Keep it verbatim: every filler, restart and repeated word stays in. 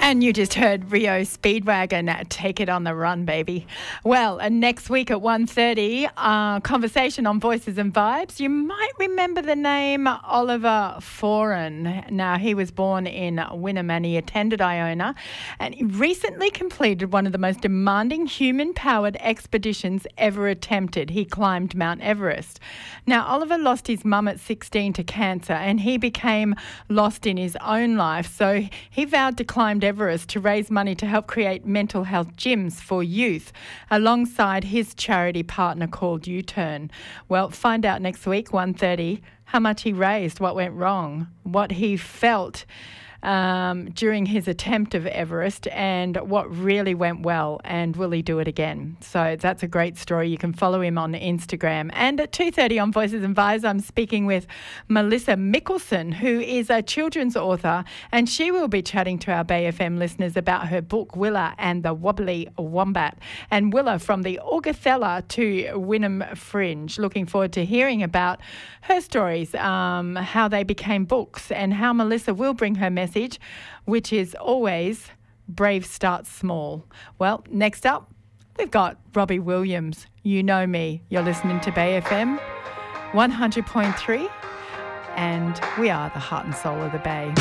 And you just heard Rio Speedwagon, Take It on the Run, baby. Well, and next week at one thirty, uh, conversation on Voices and Vibes. You might remember the name Oliver Foran. Now, he was born in Wynnum and he attended Iona, and he recently completed one of the most demanding human-powered expeditions ever attempted. He climbed Mount Everest. Now, Oliver lost his mum at sixteen to cancer, and he became lost in his own life, so he vowed to climb Everest to raise money to help create mental health gyms for youth alongside his charity partner called U-Turn. Well, find out next week, one thirty, how much he raised, what went wrong, what he felt um, during his attempt of Everest, and what really went well, and will he do it again? So that's a great story. You can follow him on Instagram. And at two thirty on Voices and Vibes, I'm speaking with Melissa Mickelson, who is a children's author, and she will be chatting to our Bay F M listeners about her book Willa and the Wobbly Wombat. And Willa from the Augathella to Wynnum Fringe. Looking forward to hearing about her stories, um, how they became books, and how Melissa will bring her message, which is always brave starts small. Well, next up, we've got Robbie Williams. You know me. You're listening to Bay F M one hundred point three, and we are the heart and soul of the Bay.